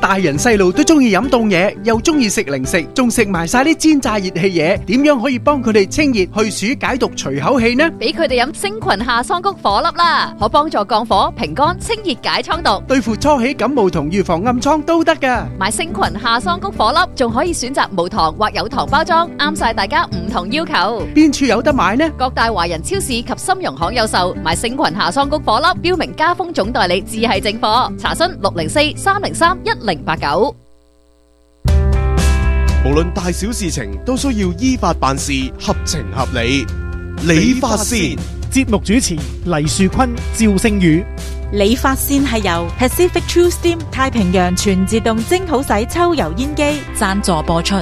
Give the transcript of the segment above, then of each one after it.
大人細路都中意飲凍嘢，又中意食零食，仲食埋晒啲煎炸熱氣嘢，點樣可以幫佢哋清熱去暑解毒除口氣呢？ 俾佢哋飲星群夏桑菊火粒啦，可幫助降火、平肝、清熱解瘡毒， 對付初起感冒同預防暗瘡都得噶。 買星群夏桑菊火粒，仲可以選擇無糖或有糖包裝，啱晒大家唔同要求。 邊處有得買呢？ 各大華人超市及參茸行有售。買星群夏桑菊火粒，標明加豐總代理，只係正貨。查詢604-303-1089。 無論大小事情都需要依法辦事，合情合理。理髮線節目主持黎樹坤、趙聖宇。 理髮線係由 Pacific True Steam 太平洋全自動蒸好洗抽油煙機贊助播出。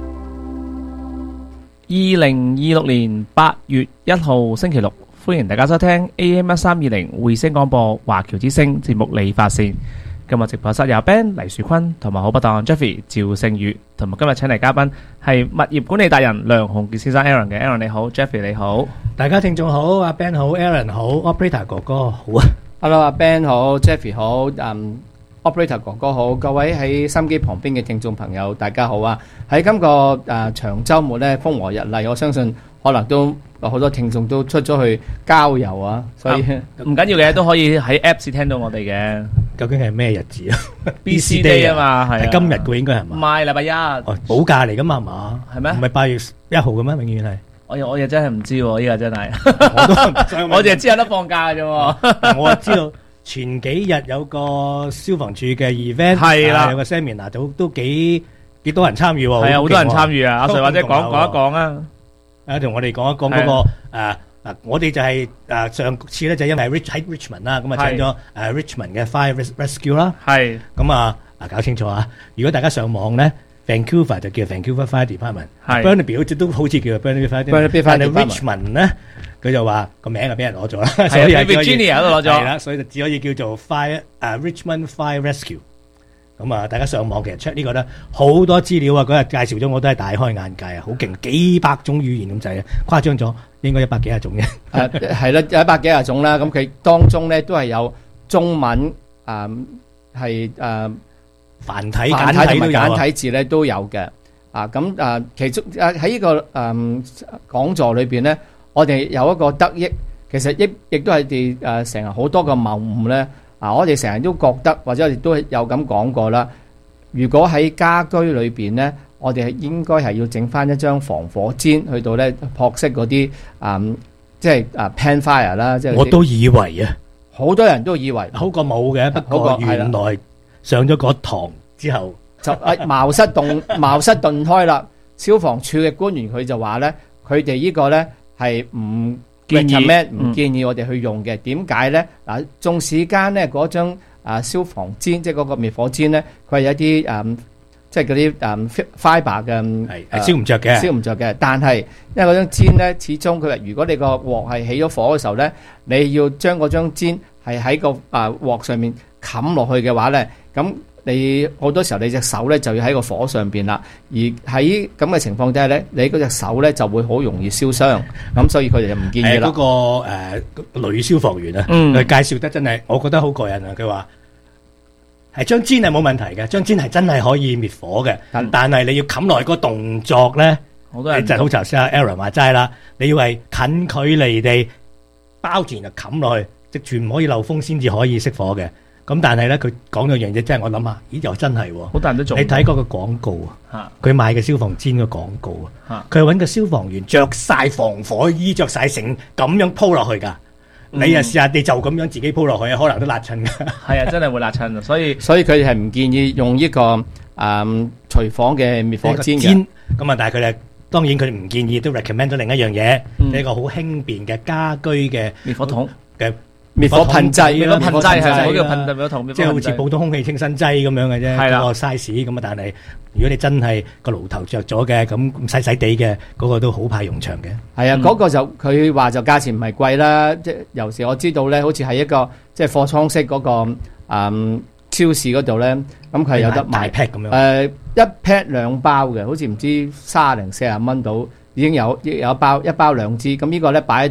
2026年8月1號星期六，歡迎大家收聽 AM1320 匯聲廣播華僑之聲節目理髮線。今日直播室有 Ben、黎樹坤同埋好不當 Jeffrey、趙聖宇，同埋今日請嚟嘉賓係物業管理達人梁鴻傑先生 Aaron 嘅。 Aaron 你好， Jeffrey 你好。 大家聽眾好，阿 Ben 好， Aaron 好， Operator 哥哥好啊。 Hello 阿 Ben 好， Jeffrey 好，Operator 哥哥好，各位喺心機旁邊嘅聽眾朋友大家好啊。喺今個長週末咧，風和日麗，我相信可能都好多聽眾都出咗去郊遊啊，所以唔緊要嘅，都可以喺 Apps 聽到我哋嘅。 究竟係咩日子啊 ？BC Day 啊嘛，係啊， 今日嘅應該係嘛？ 唔係禮拜一， 補假嚟噶嘛係嘛？ 係咩？ 唔係8月1號嘅咩？永遠係。 我又真係唔知喎，依個真係。 我都唔想問。 我淨係知有得放假嘅啫喎。 我知道前幾日有個消防處嘅 event， 係啦， 有個 seminar 都幾多人參與喎。 係啊，好多人參與啊！阿 Sir 或者講一講啊。 同我哋講一講嗰個我哋就係上次咧就因為喺 Richmond 啦，咁啊請咗Richmond 嘅 Fire Rescue 啦。係。咁啊搞清楚啊！如果大家上網咧 ，Vancouver 就叫 Vancouver Fire Department，Burnaby 好似都好似叫 Burnaby Fire Department， 但係 Richmond 咧佢就話個名係俾人攞咗啦，所以 Virginia 都攞咗。係啦， 所以就只可以叫做 Richmond Fire Rescue。咁啊，大家上網其實 check 呢個咧好多資料啊！嗰日介紹咗我都係大開眼界啊，好勁，幾百種語言咁滯啊，誇張咗，應該100幾廿種嘅。 係啦，100幾廿種啦。咁佢當中咧都係有中文係繁體、簡體同埋簡體字咧都有嘅。咁其中喺呢個講座裏邊咧，我哋有一個得益，其實亦都係哋成日好多個謬誤咧。我哋成日都覺得，或者我哋都有咁講過啦。如果喺家居裏邊咧，我哋係應該係要整翻一張防火氈，去到咧撲熄嗰啲即係pan fire 啦。即係我都以為啊， 好多人都以為好過冇嘅，不過原來上咗嗰堂之後就茅塞頓開啦。消防處嘅官員佢就話咧，佢哋呢個咧係唔建議我哋去用嘅。點解咧？縱使間咧嗰張消防氈，即係嗰個滅火氈咧，佢係有啲即係嗰啲fiber 嘅， 係燒唔着嘅。但係因為嗰張氈咧，始終佢話，如果你個鑊係起咗火嘅時候咧，你要將嗰張氈係喺個鑊上面冚落去嘅話咧，咁你好多時候你隻手咧就要喺個火上邊啦，而喺咁嘅情況底下咧，你嗰隻手咧就會好容易燒傷，咁所以佢哋就唔建議啦。 嗰個女消防員啊，佢介紹得真係，我覺得好過癮啊！佢話係張氈係冇問題嘅，張氈係真係可以滅火嘅，但係你要冚落去個動作咧，好多人就好頭先阿 Aaron 話齋啦，你要係近距離地包住就冚落去，直全唔可以漏風先至可以熄火嘅。咁但係咧，佢講咗樣嘢，真係我諗下，咦又真係喎！ 好多人都做。 你睇嗰個廣告啊，佢賣嘅消防氈嘅廣告啊，佢係揾個消防員着晒防火衣，着晒成咁樣鋪落去㗎。你啊試下，你就咁樣自己鋪落去，可能都辣親㗎。 係啊，真係會辣親啊！所以佢哋係唔建議用呢個廚房嘅滅火氈嘅。 咁啊，但係佢哋當然佢哋唔建議，都 recommend 咗另一樣嘢，一個好輕便嘅家居嘅滅火筒嘅。 滅火噴劑， 滅火噴劑係嗰個噴滅火筒， 即係好似普通空氣清新劑咁樣嘅啫，嗰個 size 咁啊。但係如果你真係個爐頭着咗嘅，咁細細地嘅嗰個都好派用場嘅。 係啊，嗰個就佢話就價錢唔係貴啦，即係有時我知道咧，好似係一個即係貨倉式嗰個超市嗰度咧，咁佢係有得賣大 pack 咁樣。 一 pack 2包嘅，好似唔知30零40蚊到，已經有一包2支。咁呢個咧擺喺度，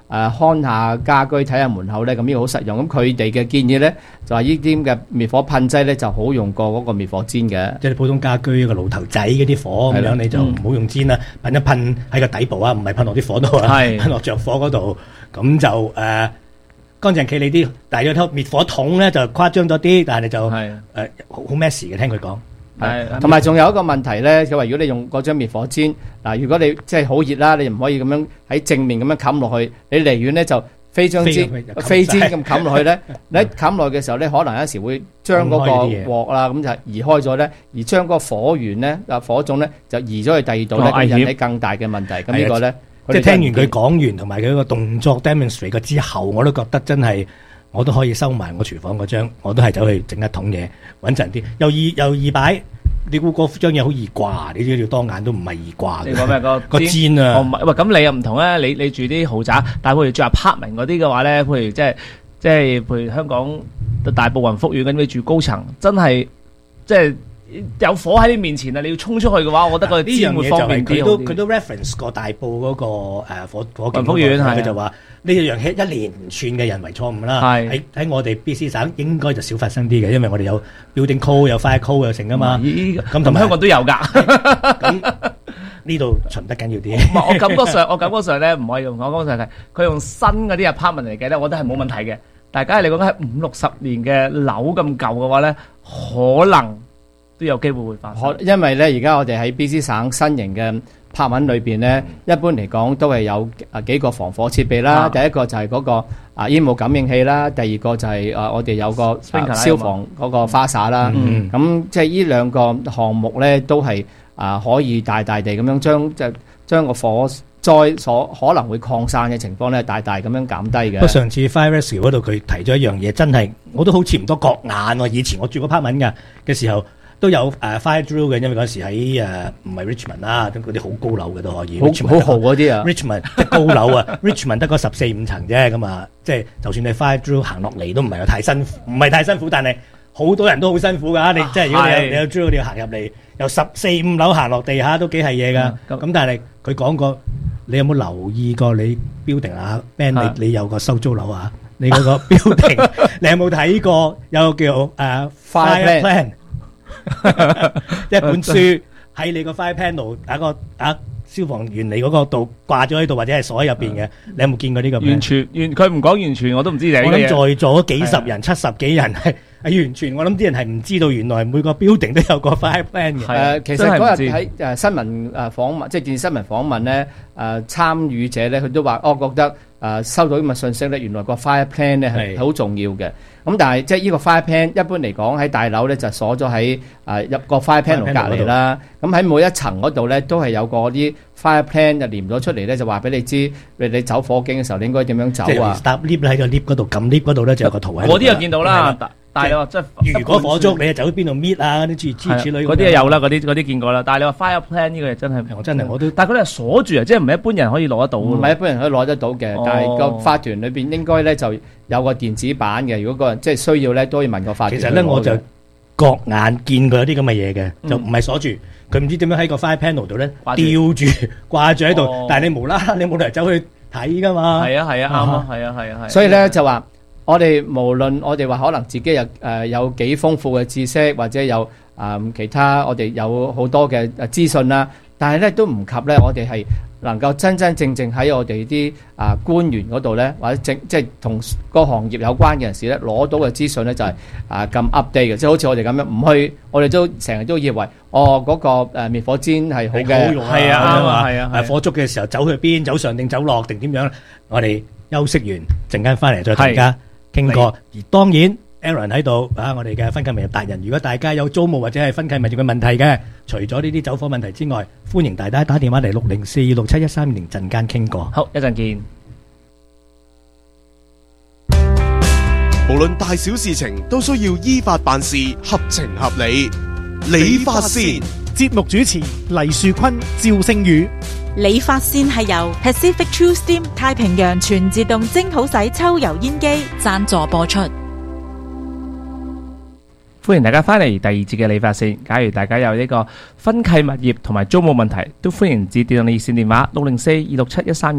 看下家居、睇下門口咧，咁呢個好實用。咁佢哋嘅建議咧就係呢啲咁嘅滅火噴劑咧就好用過嗰個滅火氈嘅。 即係普通家居一個爐頭仔嗰啲火咁樣，你就唔好用氈啦，噴一噴喺個底部啊，唔係噴落啲火度啊，噴落着火嗰度，咁就乾淨企理啲。但係有滅火筒咧就誇張咗啲，但係你就好 messy 嘅，聽佢講。 同埋仲有一個問題咧，就話如果你用嗰張滅火氈，嗱，如果你即係好熱啦，你唔可以咁樣喺正面咁樣冚落去，你離遠咧就飛張氈咁冚落去咧，你一冚落去嘅時候咧，可能有時會將嗰個鑊啦咁就移開咗咧，而將嗰個火源咧火種咧就移咗去第二度咧，引起更大嘅問題。咁呢個咧， 即係聽完佢講完同埋佢個動作 demonstrate 過之後，我都覺得真係。我都可以收埋我廚房嗰張，我都係走去整一桶嘢穩陣啲，又易擺。你估嗰張嘢好易掛？你知要當眼都唔係易掛嘅。 你講咩個氈啊？ 唔係，喂，咁你又唔同咧。你住啲豪宅，但係譬如住 apartment 嗰啲嘅話咧，譬如即係譬如香港大埔雲福苑咁，你住高層，真係即係有火喺你面前啊！你要衝出去嘅話，我覺得個氈會方便啲。 佢都 reference 過大埔嗰個火警福苑， 佢就話。呢樣係一連串嘅人為錯誤啦，喺我哋 BC 省應該就少發生啲嘅，因為我哋有 building code 有 fire code 又成噶嘛， 咁同香港都有㗎。 咁呢度循得緊要啲。 我感覺上咧唔可以用，我感覺上係佢用新嗰啲 apartment 嚟嘅咧，我覺得係冇問題嘅。但係假如你講緊係50-60年嘅樓咁舊嘅話咧，可能都有機會會發生。 因為咧而家我哋喺 BC 省新型嘅拍文裏邊咧，一般嚟講都係有幾個防火設備啦。第一個就係嗰個煙霧感應器啦，第二個就係我哋有個消防嗰個花灑啦。咁即係呢兩個項目咧，都係可以大大地咁樣將個火災所可能會擴散嘅情況咧，大大咁樣減低嘅。 不過上次 Fire Rescue 嗰度佢提咗一樣嘢，真係我都好似唔多覺眼喎。以前我住嗰 apartment 嘅時候。都有fire drill 嘅，因為嗰時喺唔係 Richmond 啦，嗰啲好高樓嘅都可以， 好豪嗰啲啊 ，Richmond 即係高樓啊，Richmond 得個14-15層啫，咁啊，即係就算你 fire drill 行落嚟都唔係太辛苦，唔係太辛苦，但係好多人都好辛苦㗎。你即係如果你有 drill，你要行入嚟，由14-15樓行落地下都幾係嘢㗎。咁但係佢講過，你有冇留意過你 building 啊 Ben 你有個收租樓啊？你嗰個 building 你有冇睇過有個叫fire plan？一本書喺你個 fire panel 消防員嚟嗰個度掛咗喺度，或者係鎖喺入邊嘅，你有冇見過呢個？ 完全佢唔講完全，我都唔知你。 我諗在座幾十人、70幾人係完全，我諗啲人係唔知道原來每個 building 都有個 fire plan 嘅。 其實嗰日喺新聞訪問，即係電視新聞訪問咧，參與者咧，佢都話，我覺得收到咁嘅信息咧，原來個 fire plan 咧係好重要嘅。咁但係即係呢個 fire plan 一般嚟講喺大樓咧就鎖咗喺入個 fire panel 隔離啦。咁喺每一層嗰度咧都係有個啲 fire plan 就連咗出嚟咧，就話俾你知你走火警嘅時候你應該點樣走啊？ 搭 lift 喺個 lift 嗰度撳 lift 嗰度咧就有個圖喺度。 嗰啲又見到啦，但係你話即係如果火燭你係走去邊度搣啊？啲諸如此類嗰啲有啦，嗰啲見過啦。但係你話 fire plan 呢個嘢真係我都，但係嗰啲係鎖住啊，即係唔係一般人可以攞得到。 唔係一般人可以攞得到嘅，但係個法團裏邊應該咧就有個電子版嘅。如果個人即係需要咧，都可以問個法團。 其實咧我就覺眼見過有啲咁嘅嘢嘅，就唔係鎖住，佢唔知點樣喺個 fire panel 度咧吊住掛住喺度，但係你無啦啦你冇理由走去睇噶嘛。 係啊啱啊，係啊。 所以咧就話我哋無論我哋話可能自己有幾豐富嘅知識，或者有其他我哋有好多嘅資訊啦，但係咧都唔及咧我哋係能夠真真正正喺我哋啲官員嗰度咧，或者即係同個行業有關嘅人士咧攞到嘅資訊咧就係咁 update 嘅，即係好似我哋咁樣唔去，我哋都成日都以為嗰個滅火氈係好嘅， 好用啊，係啊，火燭嘅時候走去邊，走上定走落定點樣？我哋休息完陣間翻嚟再同大家傾過。而當然 Aaron 喺度我哋嘅分契物業達人，如果大家有租務或者係分契物業嘅問題嘅，除咗呢啲走火問題之外，歡迎大家打電話嚟604267130，陣間傾過。 好，一陣見。 無論大小事情都需要依法辦事，合情合理。理髮線節目主持黎樹坤、趙星宇。 理髮線係由 Pacific True Steam 太平洋全自動蒸好洗抽油煙機贊助播出。 歡迎大家翻嚟第二節嘅理髮線。假如大家有呢個分契物業同埋租務問題，都歡迎致電熱線電話60426713206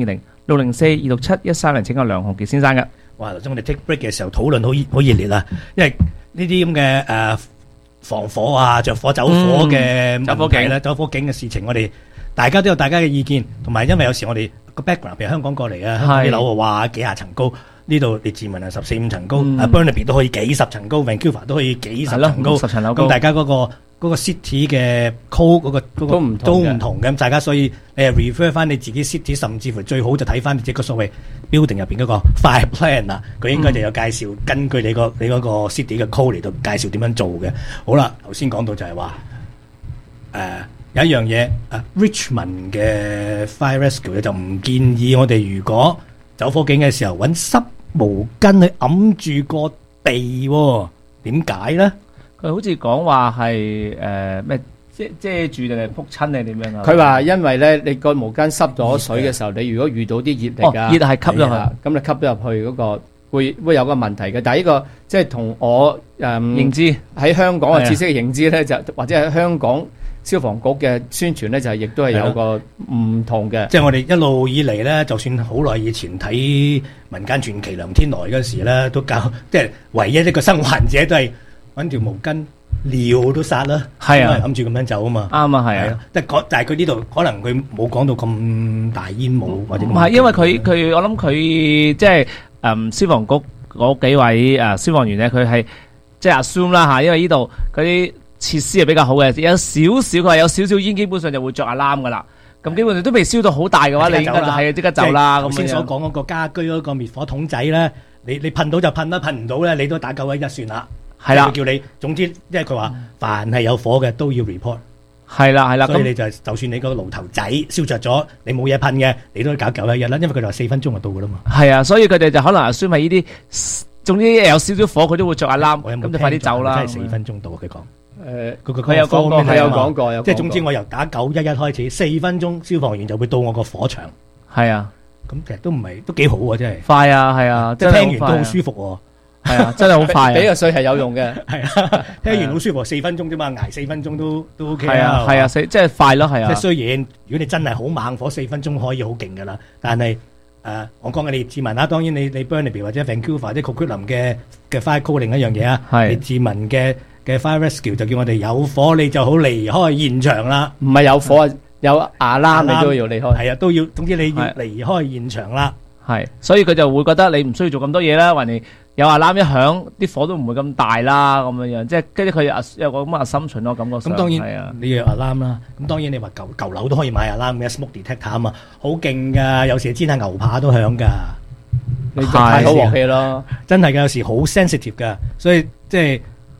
604-267-130，請個梁鴻傑先生嘅。 哇！頭先我哋 take break 嘅時候討論好熱烈啊，因為呢啲咁嘅防火啊、着火走火嘅問題咧、走火警嘅事情，我哋大家都有大家嘅意見，同埋因為有時我哋個 background 譬如香港過嚟啊，香港啲樓話幾廿層高，呢度列治文係14-15層高，Burnaby 都可以幾十層高 ，Vancouver 都可以幾十層高，10層樓高。咁大家嗰個 city 嘅 code 嗰個都唔同嘅，咁大家所以你係 refer 翻你自己 city， 甚至乎最好就睇翻你自己個所謂 building 入邊嗰個 fire plan 啦，佢應該就有介紹，根據你嗰個 city 嘅 code 嚟到介紹點樣做嘅。好啦，頭先講到就係話有一樣嘢Richmond 嘅 fire rescue 咧就唔建議我哋如果走火警嘅時候揾濕毛巾去揞住個鼻喎，點解咧？ 佢好似講話係咩遮住定係撲親定點樣啊？ 佢話因為咧，你個毛巾濕咗水嘅時候，你如果遇到啲熱力啊， 熱係吸咗去， 咁你吸咗入去嗰個會有個問題嘅。但係呢個即係同我認知喺香港嘅知識嘅認知咧，就或者喺香港消防局嘅宣傳咧，就係亦都係有個唔同嘅。 即係我哋一路以嚟咧，就算好耐以前睇民間傳奇梁天來嗰時咧，都教即係唯一一個生還者都係揾條毛巾尿都殺啦， 係啊， 諗住咁樣走啊嘛。 啱啊，係啊。 但係佢呢度可能佢冇講到咁大煙霧或者唔係，因為佢我諗佢即係消防局嗰幾位消防員咧，佢係即係 assume 啦嚇，因為呢度嗰啲設施係比較好嘅，有少少佢話有少少煙，基本上就會着alarm噶啦。咁基本上都未燒到好大嘅話，你應該就係即刻走啦。 頭先所講嗰個家居嗰個滅火筒仔咧，你噴到就噴啦，噴唔到咧你都打911算啦。係啦，叫你總之，因為佢話凡係有火嘅都要 report。 係啦， 所以你就算你個爐頭仔燒着咗，你冇嘢噴嘅，你都搞911啦，因為佢就話4分鐘就到噶啦嘛。 係啊，所以佢哋就可能assume係呢啲，總之有少少火佢都會着alarm，咁就快啲走啦。 真係4分鐘到佢講。 佢有講過， 係有講過， 即係總之我由打911開始，4分鐘消防員就會到我個火場。 係啊， 咁其實都唔係都幾好啊，真係。 快啊，係啊， 即係聽完都好舒服喎。 係啊，真係好快。 俾個水係有用嘅。 係啊，聽完好舒服，4分鐘啫嘛，捱4分鐘都 OK 啊。 係啊，即係快咯，係啊。 即係雖然如果你真係好猛火，4分鐘可以好勁噶啦，但係我講緊你列治文啦，當然你 Burnaby 或者 Vancouver 或者 Coquitlam 嘅 fire call 另一樣嘢啊。列治文嘅 fire rescue 就叫我哋有火你就好離開現場啦。 唔係有火有alarm你都要離開。 係啊，都要，總之你要離開現場啦。 係，所以佢就會覺得你唔需要做咁多嘢啦，還你有alarm一響，啲火都唔會咁大啦，咁樣樣，即係跟住佢有個咁嘅assumption咯，感覺上。咁當然你要 alarm 啦，咁當然你話舊樓都可以買 alarm 嘅 smoke detector 啊嘛，好勁噶，有時煎下牛扒都響噶。 你就太好鑊氣咯， 真係噶，有時好 sensitive 噶，所以即係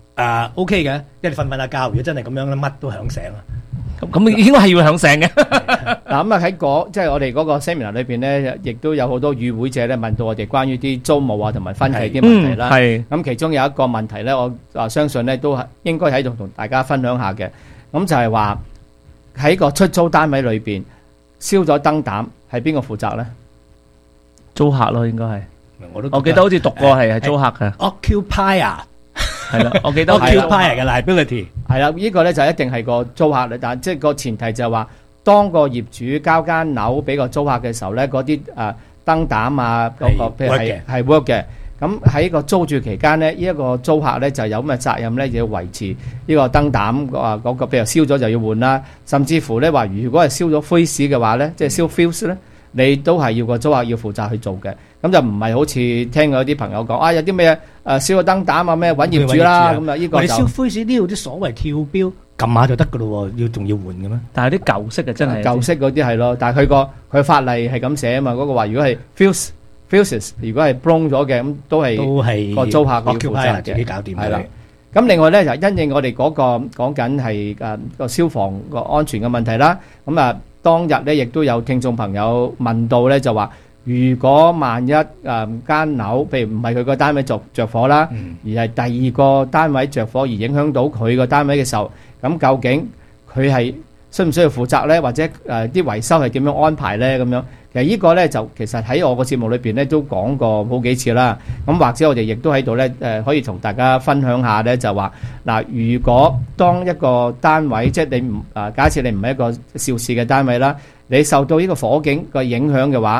OK 嘅，因為你瞓下覺，如果真係咁樣咧，乜都響醒啊。 咁應該係要響醒嘅。 嗱咁啊喺即係我哋嗰個 seminar 裏邊咧，亦都有好多與會者咧問到我哋關於啲租務啊同埋分契啲問題啦。咁其中有一個問題咧，我相信咧都係應該喺度同大家分享下嘅。咁就係話喺個出租單位裏邊燒咗燈膽，係邊個負責咧？ 租客咯，應該係。我記得好似讀過係租客嘅。 Occupier。 係啦，我記得 occupier 嘅 liability 係啦，呢個咧就一定係個租客咧，但係即係個前提就係話，當個業主交間樓俾個租客嘅時候咧，嗰啲燈膽啊，嗰個譬如係 work 嘅，咁喺個租住期間咧，呢一個租客咧就有咁嘅責任咧，要維持呢個燈膽嗰個譬如燒咗就要換啦，甚至乎咧話如果係燒咗灰屎嘅話咧，即係燒 fuse 咧，你都係要個租客要負責去做嘅。咁就唔係好似聽嗰啲朋友講有啲咩燒個燈膽啊咩揾業主啦咁啊，呢個就燒灰屎呢度啲所謂跳標撳下就得噶咯喎，仲要換嘅咩？ 但係啲舊式嘅真係舊式嗰啲係咯，但係佢法例係咁寫啊嘛，嗰個話如果係 fuses 如果係 blown 咗嘅咁都係個租客要負責嘅， 自己搞掂係啦。咁另外咧就因應我哋嗰個講緊係個消防個安全嘅問題啦。咁啊當日咧亦都有聽眾朋友問到咧就話。如果萬一間樓，譬如唔係佢個單位着火啦，而係第二個單位着火而影響到佢個單位嘅時候，咁究竟佢係需唔需要負責咧？或者啲維修係點樣安排咧？咁樣其實呢個咧就其實喺我個節目裏邊咧都講過好幾次啦。咁或者我哋亦都喺度咧可以同大家分享下咧，就話嗱，如果當一個單位即係你唔假設你唔係一個肇事嘅單位啦，你受到呢個火警個影響嘅話。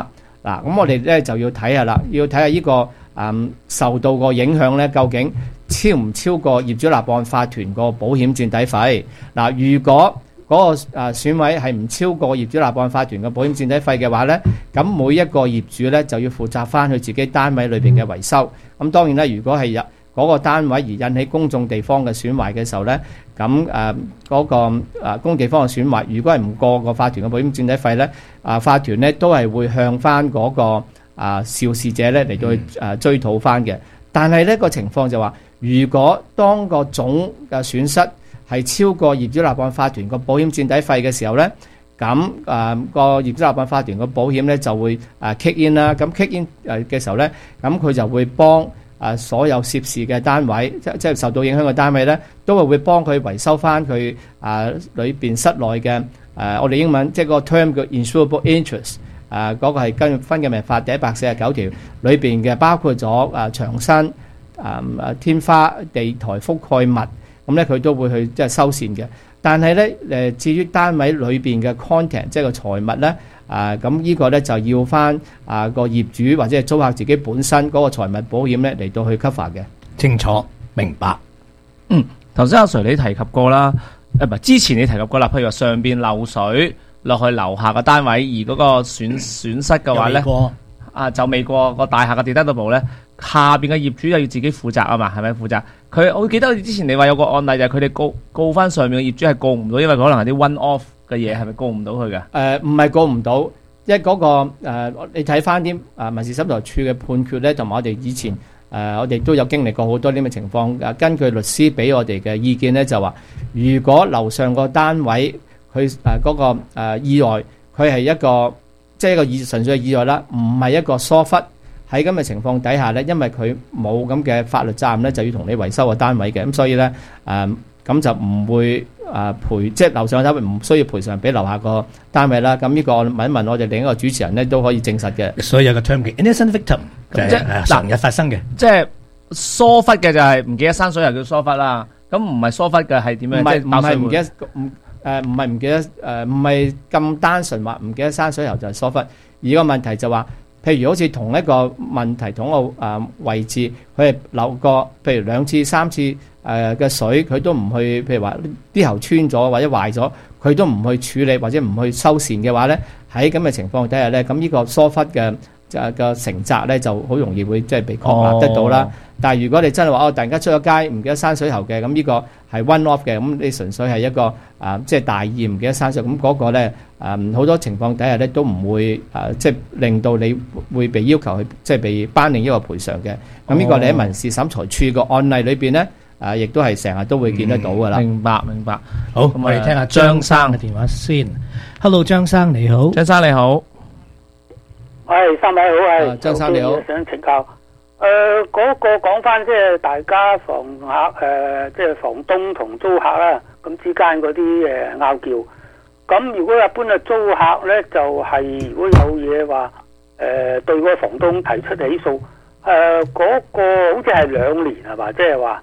嗱，咁我哋咧就要睇下啦，要睇下呢個受到個影響咧，究竟超唔超過業主立案法團個保險墊底費？嗱，如果嗰個損毀係唔超過業主立案法團嘅保險墊底費嘅話咧，咁每一個業主咧就要負責翻佢自己單位裏邊嘅維修。咁當然啦，如果係嗰個單位而引起公眾地方嘅損壞嘅時候咧，咁嗰個公地方嘅損壞，如果係唔過個法團嘅保險墊底費咧，法團咧都係會向翻嗰個肇事者咧嚟到去追討翻嘅。但係呢個情況就話，如果當個總嘅損失係超過業主立案法團個保險墊底費嘅時候咧，咁個業主立案法團個保險咧就會kick in 啦。咁kick in 嘅時候咧，咁佢就會幫所有涉事嘅單位，即係受到影響嘅單位咧，都係會幫佢維修翻佢裏邊室內嘅我哋英文即係個 term 叫 insurable interest。嗰個係根據分嘅命法第149條裏邊嘅，包括咗牆身、天花、地台覆蓋物，咁咧佢都會去即係修繕嘅。但係咧至於單位裏邊嘅 content， 即係個財物咧，咁呢個咧就要翻個業主或者係租客自己本身嗰個財物保險咧嚟到去 cover 嘅。 清楚明白。 頭先阿 Sir 你提及過啦，唔係之前你提及過啦，譬如話上邊漏水落去樓下嘅單位，而嗰個損失嘅話咧，就未過個大廈嘅 deductible咧，下邊嘅業主又要自己負責啊嘛，係咪負責？我記得之前你話有個案例就係佢哋告翻上面嘅業主係告唔到，因為佢可能係啲 one off 嘅嘢，係咪告唔到佢嘅？ 唔係告唔到，因為嗰個你睇翻啲民事審裁處嘅判決咧，同埋我哋以前我哋都有經歷過好多呢啲嘅情況。根據律師俾我哋嘅意見咧，就話如果樓上個單位佢嗰個意外，佢係一個即係一個純粹嘅意外啦，唔係一個疏忽。喺咁嘅情況底下咧，因為佢冇咁嘅法律責任咧，就要同你維修個單位嘅，咁所以咧咁就唔會賠，即係樓上嘅單位唔需要賠償俾樓下個單位啦。咁呢個問一問我哋另一個主持人咧，都可以證實嘅。 所以有個 term 叫 innocent victim，即係常日發生嘅。 即係疏忽嘅就係唔記得閂水又叫疏忽啦。咁唔係疏忽嘅係點樣？ 唔係唔記得唔係唔記得唔係咁單純話唔記得閂水喉就係疏忽。而個問題就話，譬如好似同一個問題同一個位置，佢係漏過譬如2次3次嘅水，佢都唔去，譬如話啲喉穿咗或者壞咗，佢都唔去處理或者唔去修繕嘅話咧，喺咁嘅情況底下咧，咁呢個疏忽嘅承責咧就好容易會即係被確立得到啦。但係如果你真係話突然間出咗街唔記得閂水喉嘅，咁呢個係 one off 嘅，咁你純粹係一個即係大意唔記得閂水，咁嗰個咧好多情況底下咧都唔會即係令到你會被要求去即係被頒令一個賠償嘅。咁呢個你喺民事審裁處個案例裏邊咧亦都係成日都會見得到噶啦。 明白。 好，咁我哋聽下張生嘅電話先。Hello， 張生你好。 張生你好。 係三位好， 張生你好。 想請教嗰個講翻即係大家房客即係房東同租客啦，咁之間嗰啲拗撬。咁如果一般嘅租客咧，就係如果有嘢話對嗰個房東提出起訴，嗰個好似係2年係嘛？即係話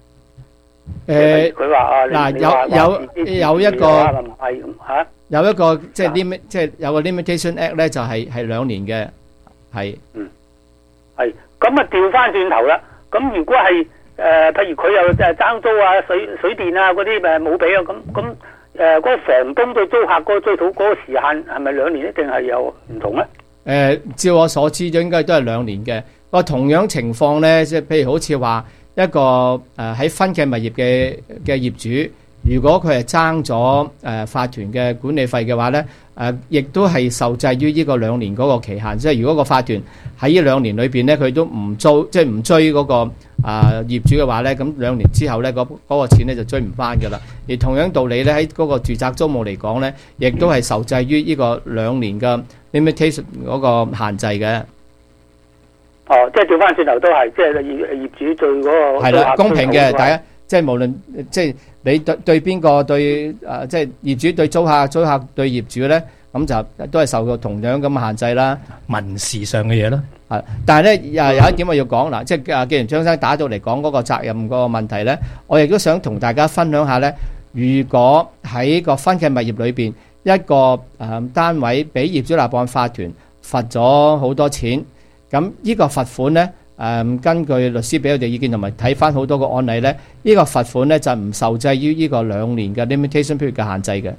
佢話嗱有一個係嚇。有一個即係 limit， 即係有個 limitation act 咧，就係2年嘅，係係咁啊，調翻轉頭啦。咁如果係譬如佢又爭租啊、水電啊嗰啲冇俾啊，咁嗰個房東對租客嗰個追討嗰個時限係咪2年，定係有唔同咧？ 照我所知，應該都係2年嘅。個同樣情況咧，即係譬如好似話一個喺分嘅物業嘅業主。如果佢係爭咗法團嘅管理費嘅話咧，亦都係受制於呢個2年嗰個期限。即係如果個法團喺呢2年裏邊咧，佢都唔租，即係唔追嗰個業主嘅話咧，咁2年之後咧，嗰個錢咧就追唔翻㗎啦。而同樣道理咧，喺嗰個住宅租務嚟講咧，亦都係受制於呢個2年嘅 limitation 嗰個限制嘅。 即係調翻轉頭都係，即係業主對嗰個係啦，公平嘅，大家。即係無論即係你對邊個對即係業主對租客，租客對業主咧，咁就都係受到同樣咁嘅限制啦。 民事上嘅嘢咯， 係。但係咧有一點我要講嗱，即係既然張生打到嚟講嗰個責任個問題咧，我亦都想同大家分享下咧。如果喺個分嘅物業裏邊一個單位俾業主立案法團罰咗好多錢。咁呢個罰款咧，根據律師俾我哋意見同埋睇翻好多個案例咧，呢個罰款咧就唔受制於呢個2年嘅 limitation period 嘅限制嘅。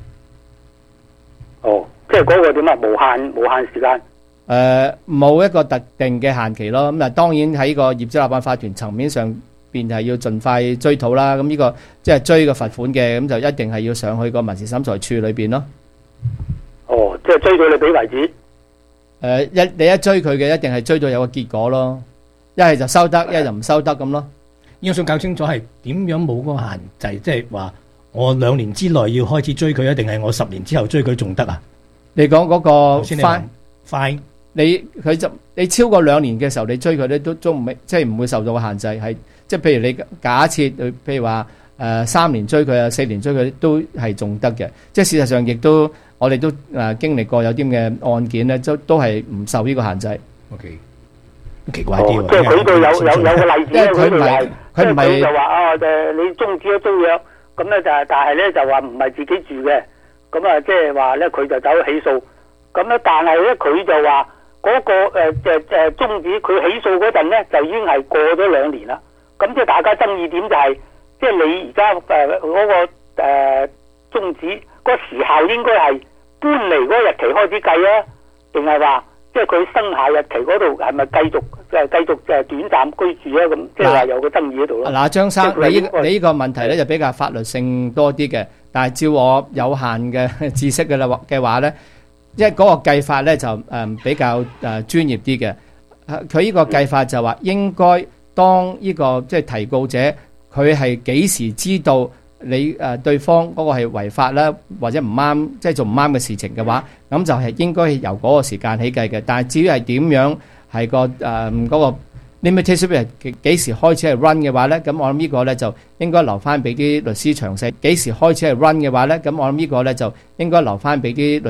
哦，即係嗰個點啊？無限時間。 冇一個特定嘅限期咯。咁啊，當然喺個業主立案法團層面上邊係要盡快追討啦。咁呢個即係追個罰款嘅，咁就一定係要上去個民事審裁處裏邊咯。 哦，即係追到你俾為止。 你一追佢嘅，一定係追到有個結果咯。一係就收得，一係就唔收得咁咯。 我想搞清楚係點樣冇嗰個限制，即係話我2年之內要開始追佢，一定係我10年之後追佢仲得啊？ 你講嗰個 fine。 你超過2年嘅時候，你追佢咧都唔即係唔會受到個限制，係即係譬如你假設，譬如話3年追佢啊，4年追佢都係仲得嘅。即係事實上亦都我哋都經歷過有啲嘅案件咧，都係唔受呢個限制。 OK，奇怪啲喎。 即係佢度有個例子咧，佢唔係就話啊你終止咗租約，咁咧但係咧就話唔係自己住嘅，咁啊即係話咧佢就走起訴，咁咧但係咧佢就話。嗰個終止佢起訴嗰陣咧，就已經係過咗2年啦。咁即係大家爭議點就係，即係你而家嗰個終止個時效應該係搬離嗰個日期開始計啊，定係話即係佢生效日期嗰度係咪繼續短暫居住啊？咁即係話有個爭議喺度咯。 嗱，張生，你呢個問題咧就比較法律性多啲嘅，但係照我有限嘅知識嘅話咧。因為嗰個計法咧就比較專業啲嘅，佢呢個計法就話應該當呢個即係提告者佢係幾時知道你對方嗰個係違法啦，或者唔啱，即係做唔啱嘅事情嘅話，咁就係應該係由嗰個時間起計嘅。但係至於係點樣係個嗰個 limitation period 幾時開始係 run 嘅話咧，咁我諗呢個咧就應該留翻俾啲律師詳細。幾時開始係 run 嘅話咧，咁我諗呢個咧就應該留翻俾啲